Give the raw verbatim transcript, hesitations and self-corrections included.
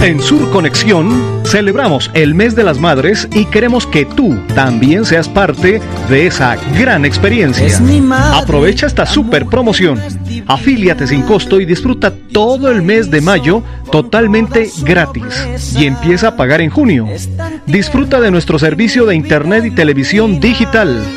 En Sur Conexión celebramos el mes de las madres y queremos que tú también seas parte de esa gran experiencia. Aprovecha esta super promoción. Afíliate sin costo y disfruta todo el mes de mayo totalmente gratis y empieza a pagar en junio. Disfruta de nuestro servicio de internet y televisión digital.